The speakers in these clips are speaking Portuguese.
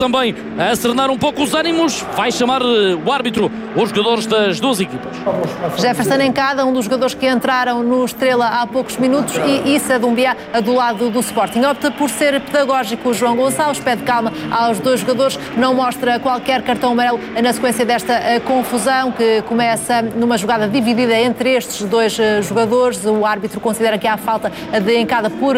Também a serenar um pouco os ânimos, vai chamar o árbitro, os jogadores das duas equipas. Jefferson Encada, um dos jogadores que entraram no Estrela há poucos minutos, e Issa Doumbia do lado do Sporting. Opta por ser pedagógico o João Gonçalves, pede calma aos dois jogadores, não mostra qualquer cartão amarelo na sequência desta confusão que começa numa jogada dividida entre estes dois jogadores. O árbitro considera que há falta de Encada por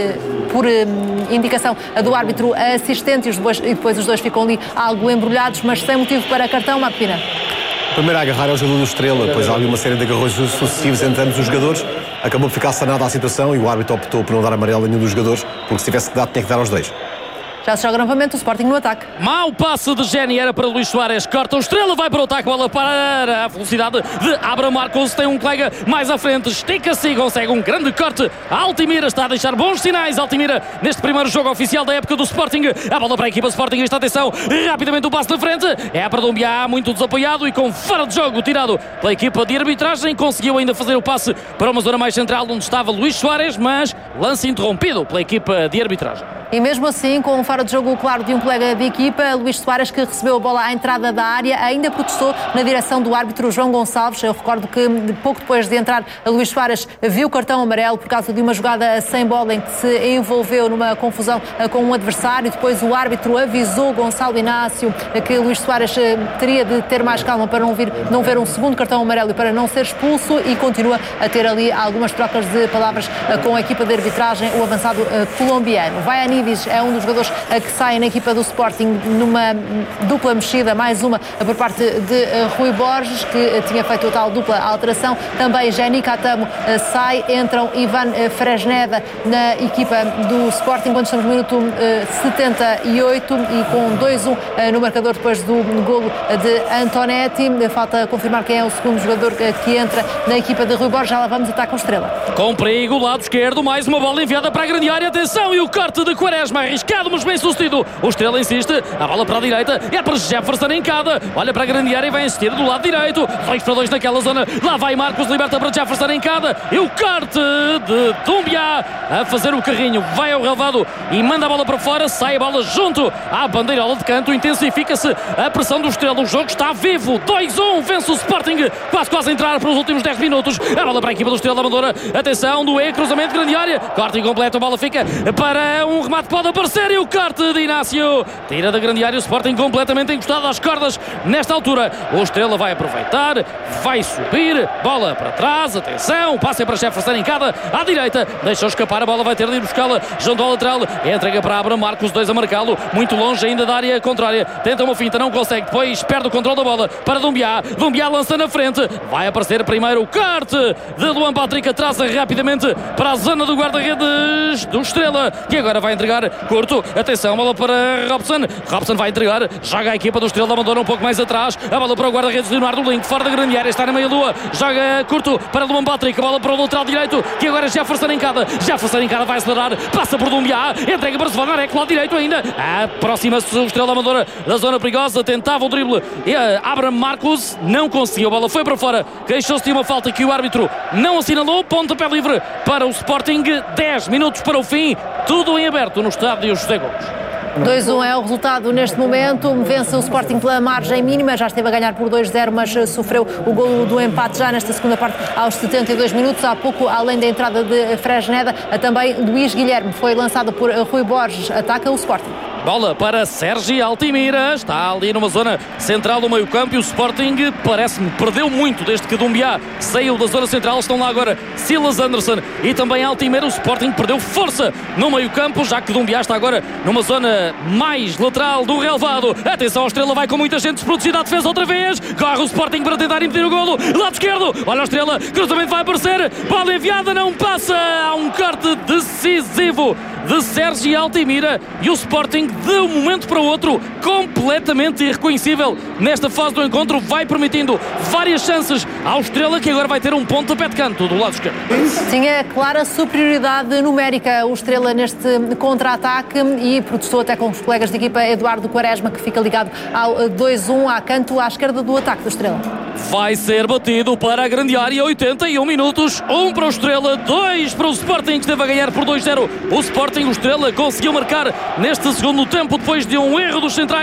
indicação do árbitro assistente e depois os dois ficam ali algo embrulhados, mas sem motivo para cartão. Marco Pina. Primeiro a agarrar é o jogador do Estrela, depois há ali uma série de agarrões sucessivos entre ambos os jogadores. Acabou por ficar sanada a situação e o árbitro optou por não dar amarelo a nenhum dos jogadores, porque se tivesse que dar, tinha que dar aos dois. Já se joga novamente o Sporting no ataque. Mau passe de Géni, era para Luís Soares, corta o Estrela, vai para o ataque, bola para a velocidade de Abraham Marcos, tem um colega mais à frente, estica-se e consegue um grande corte. Altimira está a deixar bons sinais, Altimira, neste primeiro jogo oficial da época do Sporting. A bola para a equipa Sporting, esta atenção, rapidamente o passe na frente, é para Doumbia, muito desapoiado e com fora de jogo tirado pela equipa de arbitragem. Conseguiu ainda fazer o passe para uma zona mais central onde estava Luís Soares, mas lance interrompido pela equipa de arbitragem. E mesmo assim, com um fora de jogo claro de um colega de equipa, Luís Soares, que recebeu a bola à entrada da área, ainda protestou na direção do árbitro João Gonçalves. Eu recordo que pouco depois de entrar, Luís Soares viu o cartão amarelo por causa de uma jogada sem bola em que se envolveu numa confusão com um adversário. Depois o árbitro avisou Gonçalo Inácio que Luís Soares teria de ter mais calma para não ver um segundo cartão amarelo e para não ser expulso, e continua a ter ali algumas trocas de palavras com a equipa de arbitragem, o avançado colombiano. Vai é um dos jogadores que sai na equipa do Sporting numa dupla mexida, mais uma por parte de Rui Borges, que tinha feito a tal dupla alteração. Também Géni Catamo sai, entram Ivan Fresneda na equipa do Sporting quando estamos no minuto 78 e com 2-1 no marcador depois do golo de Antonetti. Falta confirmar quem é o segundo jogador que entra na equipa de Rui Borges. Já lá vamos, ataque com Estrela. Com perigo, lado esquerdo, mais uma bola enviada para a grande área, atenção, e o corte de Quaresma, arriscado, mas bem sucedido. O Estrela insiste, a bola para a direita, é para Jefferson Encada, olha para a grande área e vai insistir do lado direito, 2-2 naquela zona, lá vai Marcos, liberta para Jefferson Encada, e o corte de Doumbia a fazer o carrinho, vai ao relvado e manda a bola para fora, sai a bola junto à bandeirola de canto, intensifica-se a pressão do Estrela, o jogo está vivo, 2-1, vence o Sporting, quase a entrar para os últimos 10 minutos, a bola para a equipa do Estrela da Amadora, atenção, do cruzamento de grande área, corte incompleto, a bola fica para um remate, pode aparecer, e o corte de Inácio tira da grande área, o Sporting completamente encostado às cordas nesta altura. O Estrela vai aproveitar, vai subir, bola para trás, atenção, passe para Jefferson Encada à direita, deixou escapar, a bola vai ter de ir buscá-la junto ao lateral, entrega para Abraham Marcos, 2 a marcá-lo, muito longe ainda da área contrária, tenta uma finta, não consegue, depois perde o controle da bola para Doumbia, Doumbia lança na frente, vai aparecer primeiro o corte de Luan Patrick, atrasa rapidamente para a zona do guarda-redes do Estrela, que agora vai entregar curto, atenção, bola para Robson vai entregar, joga a equipa do Estrela da Amadora um pouco mais atrás, a bola para o guarda-redes Leonardo Link, fora da grande área, está na meia-lua, joga curto para Luan Patrick, a bola para o lateral direito, que agora é Jefferson Encada vai acelerar, passa por Doumbia, entrega para Svanarek, lado direito ainda, aproxima-se o Estrela da Amadora da zona perigosa, tentava o drible, Abraham Marcos não conseguiu, a bola foi para fora, queixou-se de uma falta que o árbitro não assinalou, pontapé livre para o Sporting, 10 minutos para o fim, tudo em aberto no estádio José Gomes. 2-1 é o resultado neste momento, vence o Sporting pela margem mínima, já esteve a ganhar por 2-0, mas sofreu o golo do empate já nesta segunda parte aos 72 minutos, há pouco, além da entrada de Fresneda, também Luís Guilherme foi lançado por Rui Borges, ataca o Sporting. Bola para Sérgio Altimira, está ali numa zona central do meio campo e o Sporting parece-me perdeu muito desde que Doumbia saiu da zona central, estão lá agora Silas Anderson e também Altimira, o Sporting perdeu força no meio campo, já que Doumbia está agora numa zona mais lateral do relvado, atenção ao Estrela, vai com muita gente desprotegida, a defesa outra vez, corre o Sporting para tentar impedir o golo, lado esquerdo, olha o Estrela, cruzamento vai aparecer, bola enviada, não passa, há um corte decisivo de Sérgio Altimira e o Sporting de um momento para o outro completamente irreconhecível nesta fase do encontro, vai permitindo várias chances ao Estrela, que agora vai ter um pontapé de canto do lado esquerdo. Tinha clara superioridade numérica o Estrela neste contra-ataque e protestou até com os colegas de equipa, Eduardo Quaresma, que fica ligado ao 2-1 à canto à esquerda do ataque do Estrela. Vai ser batido para a grande área, 81 minutos, 1 para o Estrela, 2 para o Sporting, que esteve a ganhar por 2-0. O Sporting, o Estrela conseguiu marcar neste segundo tempo depois de um erro dos centrais.